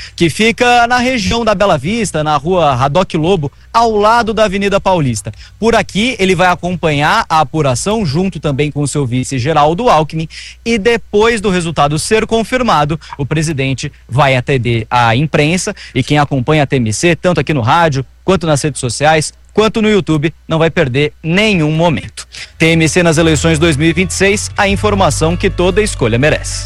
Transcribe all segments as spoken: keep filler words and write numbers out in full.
que fica na região da Bela Vista, na rua Radoc Lobo, ao lado da Avenida Paulista. Por aqui ele vai acompanhar a apuração junto também com o seu vice Geraldo Alckmin, e depois do resultado ser confirmado, o presidente vai atender a imprensa, e quem acompanha a T M C, tanto aqui no rádio quanto nas redes sociais, quanto no YouTube, não vai perder nenhum momento. T M C nas eleições dois mil e vinte e seis, a informação que toda escolha merece.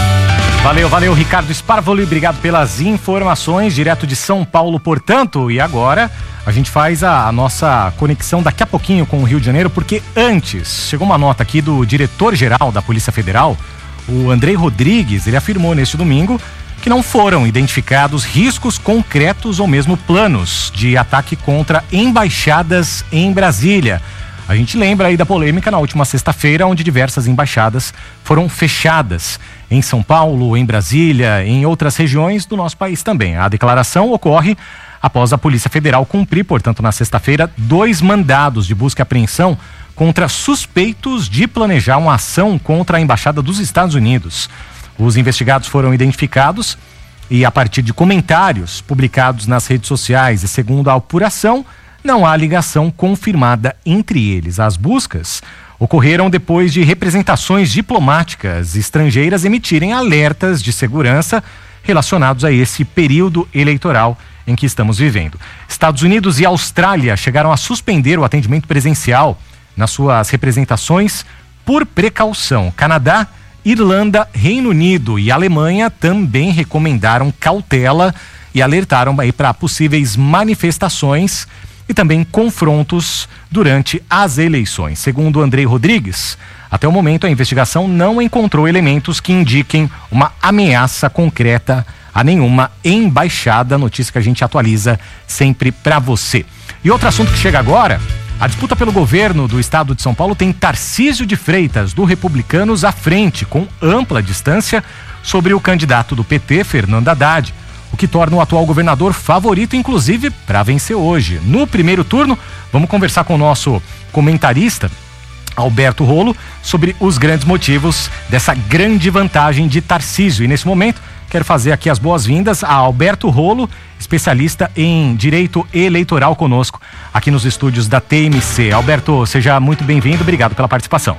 Valeu, valeu, Ricardo Sparvoli, obrigado pelas informações, direto de São Paulo, portanto. E agora a gente faz a, a nossa conexão daqui a pouquinho com o Rio de Janeiro, porque antes chegou uma nota aqui do diretor-geral da Polícia Federal, o Andrei Rodrigues. Ele afirmou neste domingo que não foram identificados riscos concretos ou mesmo planos de ataque contra embaixadas em Brasília. A gente lembra aí da polêmica na última sexta-feira, onde diversas embaixadas foram fechadas em São Paulo, em Brasília, em outras regiões do nosso país também. A declaração ocorre após a Polícia Federal cumprir, portanto, na sexta-feira, dois mandados de busca e apreensão contra suspeitos de planejar uma ação contra a Embaixada dos Estados Unidos. Os investigados foram identificados e, a partir de comentários publicados nas redes sociais e segundo a apuração, não há ligação confirmada entre eles. As buscas ocorreram depois de representações diplomáticas estrangeiras emitirem alertas de segurança relacionados a esse período eleitoral em que estamos vivendo. Estados Unidos e Austrália chegaram a suspender o atendimento presencial nas suas representações por precaução. Canadá, Irlanda, Reino Unido e Alemanha também recomendaram cautela e alertaram aí para possíveis manifestações e também confrontos durante as eleições. Segundo Andrei Rodrigues, até o momento a investigação não encontrou elementos que indiquem uma ameaça concreta a nenhuma embaixada, notícia que a gente atualiza sempre para você. E outro assunto que chega agora: a disputa pelo governo do estado de São Paulo tem Tarcísio de Freitas, do Republicanos, à frente, com ampla distância sobre o candidato do P T, Fernando Haddad, o que torna o atual governador favorito, inclusive, para vencer hoje. No primeiro turno, vamos conversar com o nosso comentarista, Alberto Rolo, sobre os grandes motivos dessa grande vantagem de Tarcísio. E nesse momento, quero fazer aqui as boas-vindas a Alberto Rolo, especialista em direito eleitoral, conosco aqui nos estúdios da T M C. Alberto, seja muito bem-vindo, obrigado pela participação.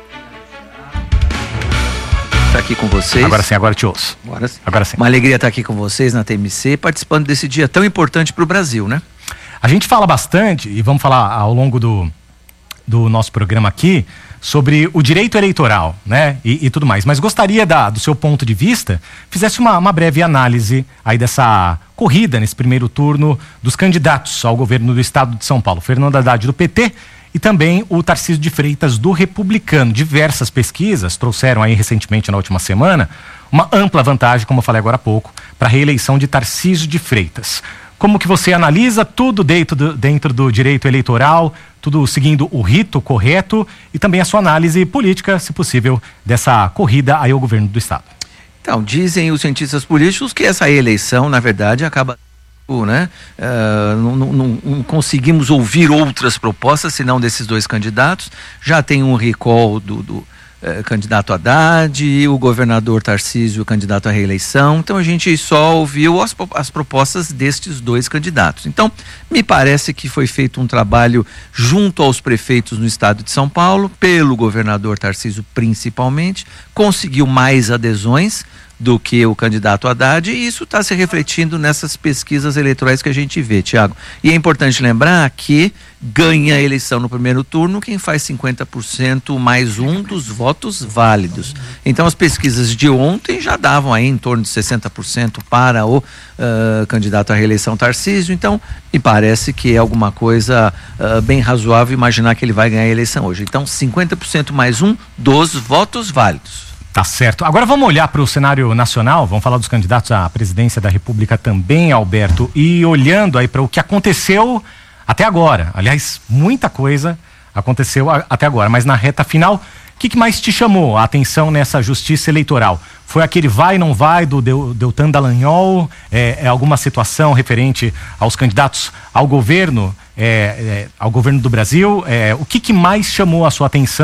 Estar aqui com vocês. Agora sim, agora te ouço. Agora sim. Agora sim. Uma alegria estar aqui com vocês na T M C, participando desse dia tão importante para o Brasil, né? A gente fala bastante, e vamos falar ao longo do, do nosso programa aqui, sobre o direito eleitoral, né? E, e tudo mais. Mas gostaria, da, do seu ponto de vista, fizesse uma, uma breve análise aí dessa corrida nesse primeiro turno dos candidatos ao governo do estado de São Paulo. Fernando Haddad, do P T, e também o Tarcísio de Freitas, do Republicano. Diversas pesquisas trouxeram aí recentemente, na última semana, uma ampla vantagem, como eu falei agora há pouco, para a reeleição de Tarcísio de Freitas. Como que você analisa tudo dentro do, dentro do direito eleitoral, tudo seguindo o rito correto, e também a sua análise política, se possível, dessa corrida aí ao governo do estado? Então, dizem os cientistas políticos que essa eleição, na verdade, acaba... Né? Uh, não, não, não conseguimos ouvir outras propostas senão desses dois candidatos. Já tem um recall do, do uh, candidato Haddad e o governador Tarcísio, candidato à reeleição. Então a gente só ouviu as, as propostas destes dois candidatos. Então me parece que foi feito um trabalho junto aos prefeitos no estado de São Paulo, pelo governador Tarcísio principalmente, conseguiu mais adesões do que o candidato Haddad, e isso está se refletindo nessas pesquisas eleitorais que a gente vê, Tiago. E é importante lembrar que ganha a eleição no primeiro turno quem faz cinquenta por cento mais um dos votos válidos. Então as pesquisas de ontem já davam aí em torno de sessenta por cento para o uh, candidato à reeleição Tarcísio. Então me parece que é alguma coisa uh, bem razoável imaginar que ele vai ganhar a eleição hoje. Então cinquenta por cento mais um dos votos válidos. Tá certo. Agora vamos olhar para o cenário nacional, vamos falar dos candidatos à presidência da República também, Alberto, e olhando aí para o que aconteceu até agora. Aliás, muita coisa aconteceu a, até agora, mas na reta final, o que, que mais te chamou a atenção nessa justiça eleitoral? Foi aquele vai não vai do Deltan Dallagnol? É, é alguma situação referente aos candidatos ao governo, é, é, ao governo do Brasil? É, o que, que mais chamou a sua atenção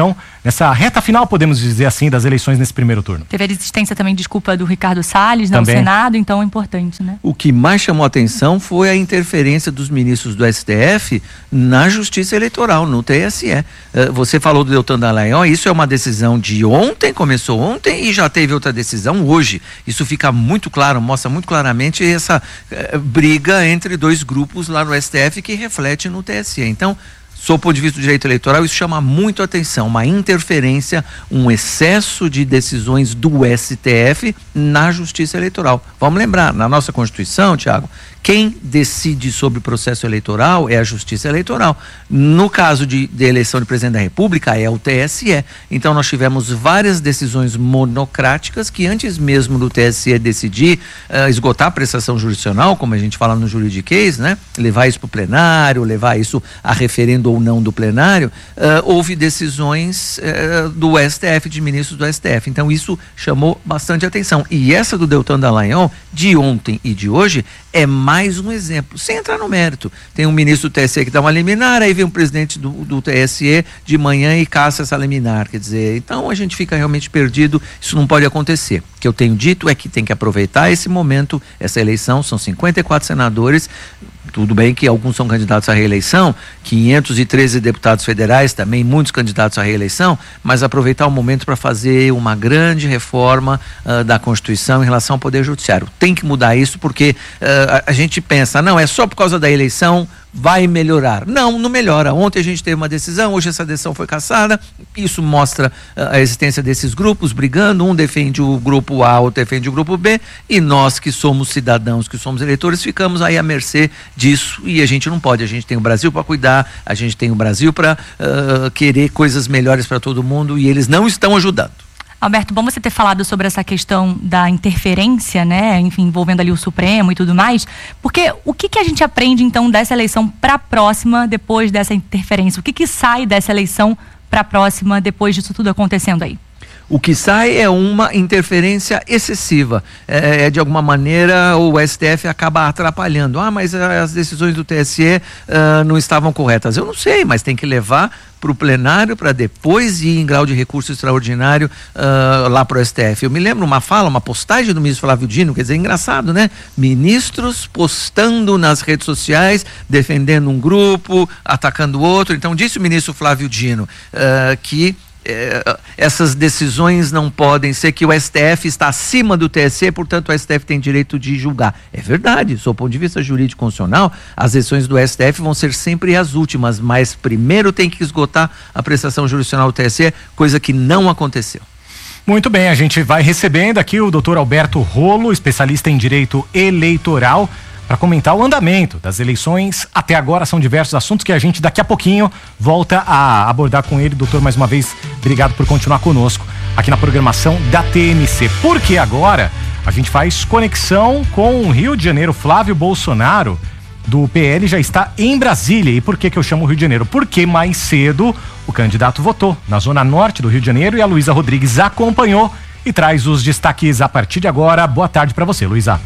nessa reta final, podemos dizer assim, das eleições nesse primeiro turno. Teve a existência também, desculpa, do Ricardo Salles, no Senado, então é importante, né? O que mais chamou a atenção foi a interferência dos ministros do S T F na Justiça Eleitoral, no T S E. Uh, você falou do Deltan Dallagnol, isso é uma decisão de ontem, começou ontem e já teve outra decisão hoje. Isso fica muito claro, mostra muito claramente essa uh, briga entre dois grupos lá no S T F que reflete no T S E. Então, sob o ponto de vista do direito eleitoral, isso chama muito atenção, uma interferência, um excesso de decisões do S T F na Justiça Eleitoral. Vamos lembrar, na nossa Constituição, Tiago, quem decide sobre o processo eleitoral é a Justiça Eleitoral. No caso de, de eleição de presidente da República, é o T S E. Então, nós tivemos várias decisões monocráticas que, antes mesmo do T S E decidir uh, esgotar a prestação jurisdicional, como a gente fala no juridiquês, né? Levar isso para o plenário, levar isso a referendo ou não do plenário, uh, houve decisões uh, do S T F, de ministros do S T F. Então, isso chamou bastante atenção. E essa do Deltan Dallagnol, de ontem e de hoje, é mais um exemplo, sem entrar no mérito. Tem um ministro do T S E que dá uma liminar, aí vem um presidente do, do T S E de manhã e caça essa liminar, quer dizer, então a gente fica realmente perdido, isso não pode acontecer. O que eu tenho dito é que tem que aproveitar esse momento, essa eleição, são cinquenta e quatro senadores, tudo bem que alguns são candidatos à reeleição, quinhentos e treze deputados federais, também muitos candidatos à reeleição, mas aproveitar o momento para fazer uma grande reforma uh, da Constituição em relação ao Poder Judiciário. Tem que mudar isso porque uh, a, a gente pensa, não, é só por causa da eleição, vai melhorar. Não, não melhora. Ontem a gente teve uma decisão, hoje essa decisão foi cassada, isso mostra uh, a existência desses grupos brigando, um defende o grupo A, outro defende o grupo B, e nós que somos cidadãos, que somos eleitores, ficamos aí à mercê disso, e a gente não pode, a gente tem o Brasil para cuidar, a gente tem o Brasil para uh, querer coisas melhores para todo mundo, e eles não estão ajudando. Alberto, bom você ter falado sobre essa questão da interferência, né, enfim, envolvendo ali o Supremo e tudo mais, porque o que que a gente aprende então dessa eleição para a próxima, depois dessa interferência? O que que sai dessa eleição para a próxima, depois disso tudo acontecendo aí? O que sai é uma interferência excessiva. É, é, de alguma maneira o S T F acaba atrapalhando. Ah, mas as decisões do T S E uh, não estavam corretas. Eu não sei, mas tem que levar para o plenário para depois ir em grau de recurso extraordinário uh, lá para o S T F. Eu me lembro uma fala, uma postagem do ministro Flávio Dino, quer dizer, engraçado, né? Ministros postando nas redes sociais, defendendo um grupo, atacando o outro. Então disse o ministro Flávio Dino uh, que É, essas decisões não podem ser, que o S T F está acima do T S E, portanto o S T F tem direito de julgar. É verdade, sob o ponto de vista jurídico constitucional, as decisões do S T F vão ser sempre as últimas, mas primeiro tem que esgotar a prestação jurisdicional do T S E, coisa que não aconteceu. Muito bem, a gente vai recebendo aqui o doutor Alberto Rolo, especialista em direito eleitoral, para comentar o andamento das eleições. Até agora são diversos assuntos que a gente daqui a pouquinho volta a abordar com ele. Doutor, mais uma vez, obrigado por continuar conosco aqui na programação da T M C. Porque agora a gente faz conexão com o Rio de Janeiro. Flávio Bolsonaro, do P L, já está em Brasília. E por que que eu chamo o Rio de Janeiro? Porque mais cedo o candidato votou na zona norte do Rio de Janeiro e a Luísa Rodrigues acompanhou e traz os destaques a partir de agora. Boa tarde para você, Luísa.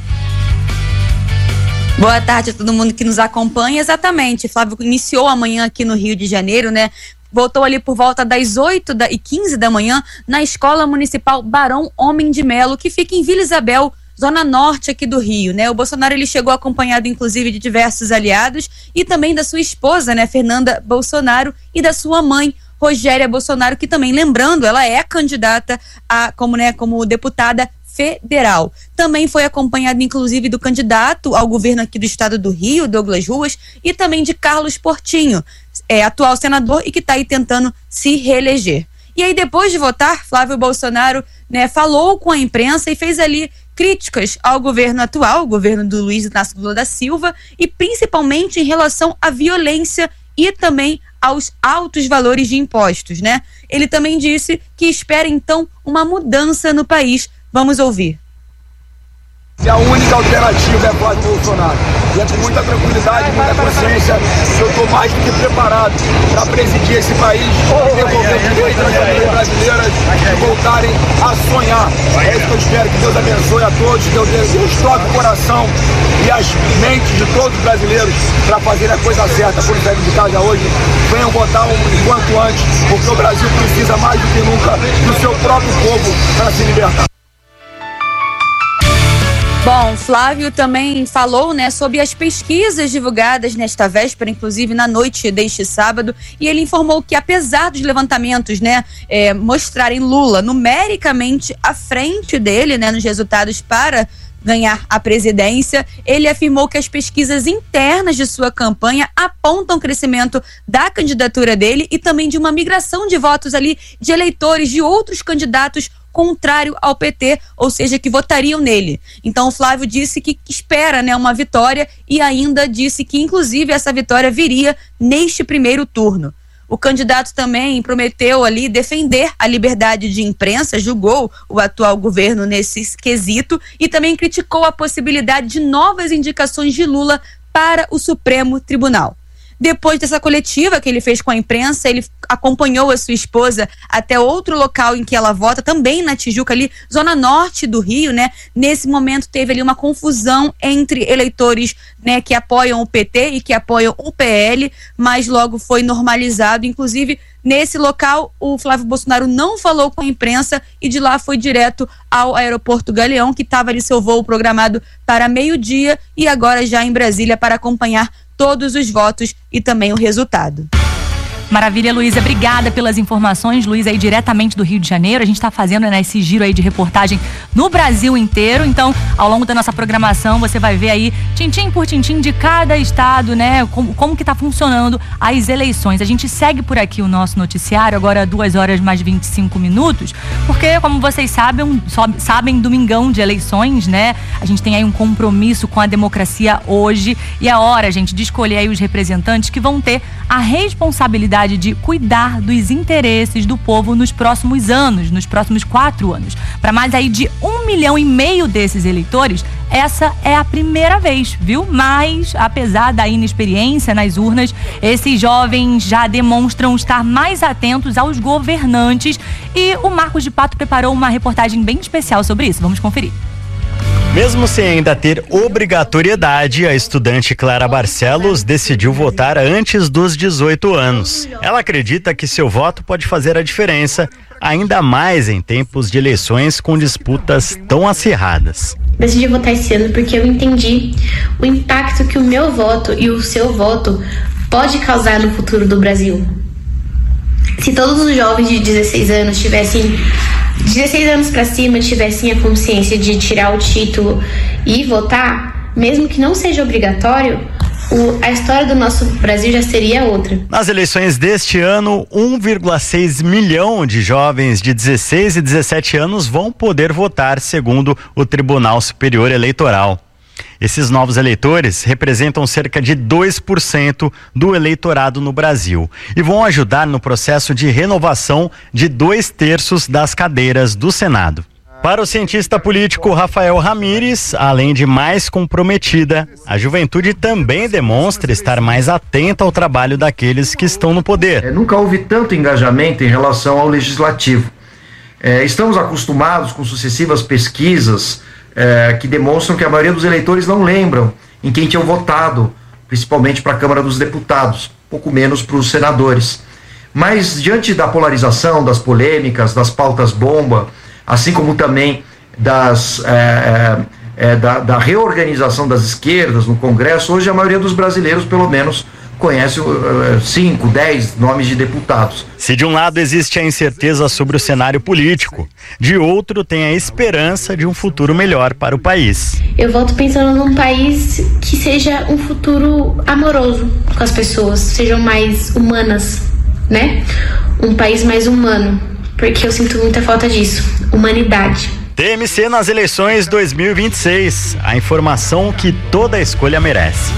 Boa tarde a todo mundo que nos acompanha. Exatamente, Flávio iniciou amanhã aqui no Rio de Janeiro, né? Voltou ali por volta das oito e quinze da manhã na Escola Municipal Barão Homem de Melo, que fica em Vila Isabel, zona norte aqui do Rio, né? O Bolsonaro, ele chegou acompanhado inclusive de diversos aliados e também da sua esposa, né, Fernanda Bolsonaro, e da sua mãe, Rogéria Bolsonaro, que também, lembrando, ela é candidata a, como, né, como deputada federal. Também foi acompanhado inclusive do candidato ao governo aqui do estado do Rio, Douglas Ruas, e também de Carlos Portinho, é, atual senador e que está aí tentando se reeleger. E aí, depois de votar, Flávio Bolsonaro, né, falou com a imprensa e fez ali críticas ao governo atual, o governo do Luiz Inácio Lula da Silva, e principalmente em relação à violência e também aos altos valores de impostos, né? Ele também disse que espera então uma mudança no país. Vamos ouvir. A única alternativa é Flávio Bolsonaro. E é com muita tranquilidade, muita consciência, que eu estou mais do que preparado para presidir esse país e devolver o direito às famílias brasileiras de voltarem a sonhar. É isso que eu espero, que Deus abençoe a todos, que Deus, Deus toque o coração e as mentes de todos os brasileiros para fazer a coisa certa. Por isso, de casa hoje, venham votar o quanto antes, porque o Brasil precisa mais do que nunca do seu próprio povo para se libertar. Bom, Flávio também falou, né, sobre as pesquisas divulgadas nesta véspera, inclusive na noite deste sábado, e ele informou que, apesar dos levantamentos, né, é, mostrarem Lula numericamente à frente dele, né, nos resultados para ganhar a presidência, ele afirmou que as pesquisas internas de sua campanha apontam o crescimento da candidatura dele e também de uma migração de votos ali de eleitores de outros candidatos contrário ao P T, ou seja, que votariam nele. Então o Flávio disse que espera, né, uma vitória e ainda disse que inclusive essa vitória viria neste primeiro turno. O candidato também prometeu ali defender a liberdade de imprensa, julgou o atual governo nesse quesito e também criticou a possibilidade de novas indicações de Lula para o Supremo Tribunal. Depois dessa coletiva que ele fez com a imprensa, ele acompanhou a sua esposa até outro local em que ela vota, também na Tijuca, ali, zona norte do Rio, né? Nesse momento teve ali uma confusão entre eleitores, né, que apoiam o P T e que apoiam o P L, mas logo foi normalizado. Inclusive, nesse local, o Flávio Bolsonaro não falou com a imprensa e de lá foi direto ao aeroporto Galeão, que estava ali seu voo programado para meio-dia e agora já em Brasília para acompanhar todos os votos e também o resultado. Maravilha, Luísa. Obrigada pelas informações. Luísa aí diretamente do Rio de Janeiro. A gente está fazendo, né, esse giro aí de reportagem no Brasil inteiro. Então, ao longo da nossa programação, você vai ver aí, tintim por tintim, de cada estado, né, como, como que está funcionando as eleições. A gente segue por aqui o nosso noticiário, agora duas horas mais vinte e cinco minutos, porque, como vocês sabem, sabem, domingão de eleições, né? A gente tem aí um compromisso com a democracia hoje e é hora, gente, de escolher aí os representantes que vão ter a responsabilidade de cuidar dos interesses do povo nos próximos anos, nos próximos quatro anos. Para mais aí de um milhão e meio desses eleitores, essa é a primeira vez, viu? Mas, apesar da inexperiência nas urnas, esses jovens já demonstram estar mais atentos aos governantes e o Marcos de Pato preparou uma reportagem bem especial sobre isso. Vamos conferir. Mesmo sem ainda ter obrigatoriedade, a estudante Clara Barcelos decidiu votar antes dos dezoito anos. Ela acredita que seu voto pode fazer a diferença, ainda mais em tempos de eleições com disputas tão acirradas. Decidi votar esse ano porque eu entendi o impacto que o meu voto e o seu voto pode causar no futuro do Brasil. Se todos os jovens de dezesseis anos tivessem dezesseis anos para cima tivessem a consciência de tirar o título e votar, mesmo que não seja obrigatório, o, a história do nosso Brasil já seria outra. Nas eleições deste ano, um vírgula seis milhão de jovens de dezesseis e dezessete anos vão poder votar, segundo o Tribunal Superior Eleitoral. Esses novos eleitores representam cerca de dois por cento do eleitorado no Brasil e vão ajudar no processo de renovação de dois terços das cadeiras do Senado. Para o cientista político Rafael Ramírez, além de mais comprometida, a juventude também demonstra estar mais atenta ao trabalho daqueles que estão no poder. É, nunca houve tanto engajamento em relação ao legislativo. É, estamos acostumados com sucessivas pesquisas É, que demonstram que a maioria dos eleitores não lembram em quem tinham votado, principalmente para a Câmara dos Deputados, pouco menos para os senadores. Mas diante da polarização, das polêmicas, das pautas bomba, assim como também das, é, é, da, da reorganização das esquerdas no Congresso, hoje a maioria dos brasileiros, pelo menos, conhece cinco, dez nomes de deputados. Se de um lado existe a incerteza sobre o cenário político, de outro tem a esperança de um futuro melhor para o país. Eu voto pensando num país que seja um futuro amoroso com as pessoas, sejam mais humanas, né? Um país mais humano, porque eu sinto muita falta disso, humanidade. T M C nas eleições dois mil e vinte e seis, a informação que toda escolha merece.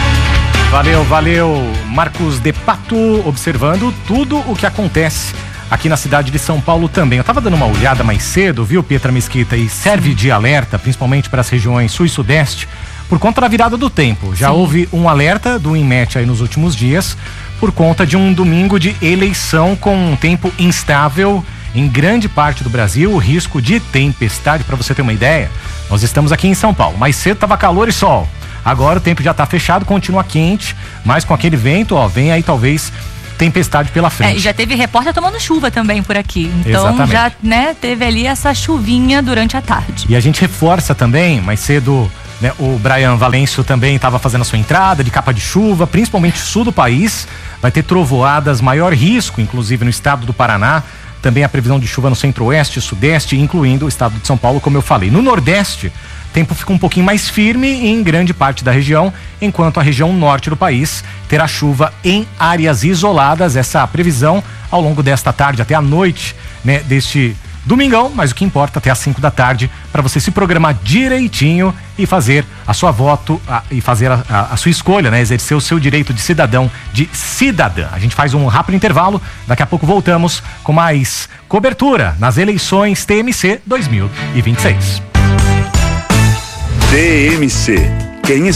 Valeu, valeu, Marcos de Pato, observando tudo o que acontece aqui na cidade de São Paulo também. Eu tava dando uma olhada mais cedo, viu, Pietra Mesquita, e serve de alerta, principalmente para as regiões sul e sudeste, por conta da virada do tempo. Já Sim. houve um alerta do INMET aí nos últimos dias, por conta de um domingo de eleição com um tempo instável em grande parte do Brasil, o risco de tempestade. Para você ter uma ideia, nós estamos aqui em São Paulo, mais cedo tava calor e sol. Agora o tempo já está fechado, continua quente, mas com aquele vento, ó, vem aí talvez tempestade pela frente. É, já teve repórter tomando chuva também por aqui. Então Exatamente. já, né, teve ali essa chuvinha durante a tarde. E a gente reforça também, mais cedo, né, o Brian Valêncio também estava fazendo a sua entrada de capa de chuva, principalmente sul do país. Vai ter trovoadas, maior risco, inclusive no estado do Paraná. Também a previsão de chuva no centro-oeste e sudeste, incluindo o estado de São Paulo, como eu falei. No nordeste, o tempo fica um pouquinho mais firme em grande parte da região, enquanto a região norte do país terá chuva em áreas isoladas. Essa previsão ao longo desta tarde até a noite, né, deste domingão, mas o que importa até às cinco da tarde para você se programar direitinho e fazer a sua voto a, e fazer a, a, a sua escolha, né? Exercer o seu direito de cidadão, de cidadã. A gente faz um rápido intervalo, daqui a pouco voltamos com mais cobertura nas eleições T M C dois mil e vinte e seis. T M C. Quem